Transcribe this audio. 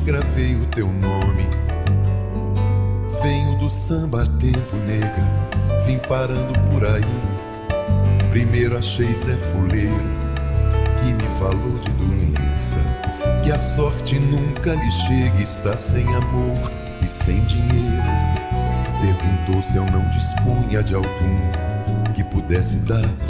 gravei o teu nome. Venho do samba a tempo, nega, vim parando por aí. Primeiro achei Zé Fuleiro, que me falou de doença, que a sorte nunca lhe chega, está sem amor e sem dinheiro. Perguntou se eu não dispunha de algum que pudesse dar